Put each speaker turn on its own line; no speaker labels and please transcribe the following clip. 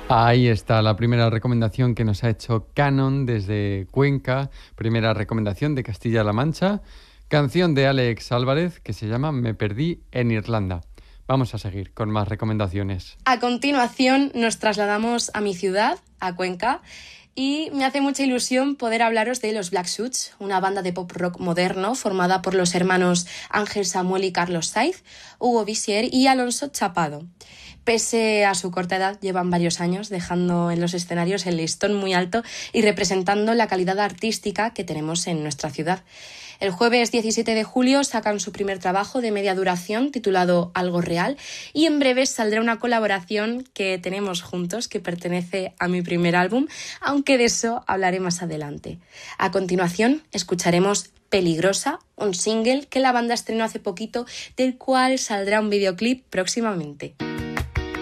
Ahí está la primera recomendación que nos ha hecho Canon desde Cuenca, primera recomendación de Castilla-La Mancha, canción de Alex Álvarez que se llama Me perdí en Irlanda. Vamos a seguir con más recomendaciones.
A continuación nos trasladamos a mi ciudad, a Cuenca, y me hace mucha ilusión poder hablaros de los Black Suits, una banda de pop rock moderno formada por los hermanos Ángel Samuel y Carlos Saiz, Hugo Visier y Alonso Chapado. Pese a su corta edad, llevan varios años dejando en los escenarios el listón muy alto y representando la calidad artística que tenemos en nuestra ciudad. El jueves 17 de julio sacan su primer trabajo de media duración titulado Algo Real y en breve saldrá una colaboración que tenemos juntos que pertenece a mi primer álbum, aunque de eso hablaré más adelante. A continuación escucharemos Peligrosa, un single que la banda estrenó hace poquito, del cual saldrá un videoclip próximamente.